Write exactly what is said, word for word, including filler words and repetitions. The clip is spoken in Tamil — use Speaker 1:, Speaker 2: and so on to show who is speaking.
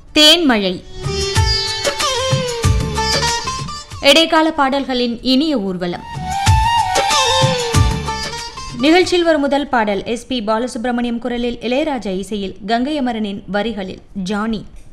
Speaker 1: தேன்மழை இடைக்கால பாடல்களின் இனிய ஊர்வலம். நிகழ்ச்சியில் வரும் முதல் பாடல் எஸ் பி பாலசுப்ரமணியம் குரலில், இளையராஜா இசையில், கங்கை அமரனின் வரிகளில், ஜானி.